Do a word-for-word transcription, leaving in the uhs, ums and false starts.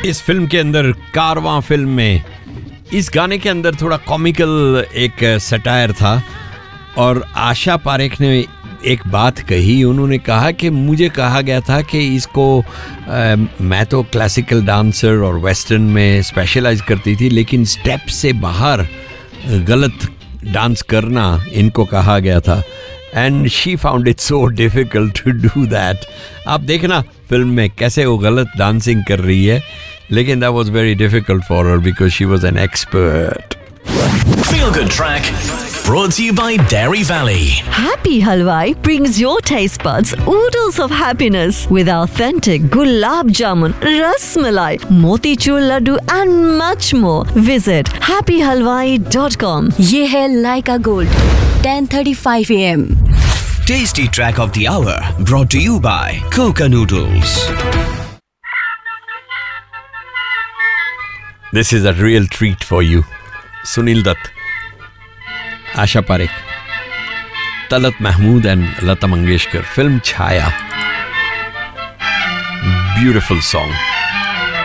इस फिल्म के अंदर, कारवां फिल्म में, इस गाने के अंदर थोड़ा कॉमिकल एक सटायर था और आशा पारेख ने एक बात कही। उन्होंने कहा कि मुझे कहा गया था कि इसको आ, मैं तो क्लासिकल डांसर और वेस्टर्न में स्पेशलाइज करती थी, लेकिन स्टेप से बाहर गलत डांस करना इनको कहा गया था। And she found it so difficult to do that. आप देखना फिल्म में कैसे वो गलत डांसिंग कर रही है, लेकिन that was very difficult for her because she was an expert. Feel Good Track brought to you by Dairy Valley. Happy Halwai brings your taste buds oodles of happiness with authentic gulab jamun, ras malai, motichur laddu and much more. Visit happy halwai dot com. ये है Laika Gold, ten thirty-five a m Tasty Track of the Hour brought to you by Coca Noodles. This is a real treat for you. Sunil Dutt, Asha Parekh, Talat Mahmood and Lata Mangeshkar, film Chhaya, beautiful song.